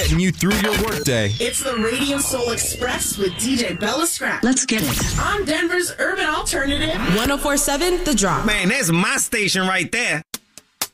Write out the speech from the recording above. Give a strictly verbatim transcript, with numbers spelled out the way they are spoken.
getting you through your workday. It's the Radio Soul Express with D J Bella Scrap. Let's get it. On Denver's Urban Alternative. one oh four point seven The Drop. Man, that's my station right there.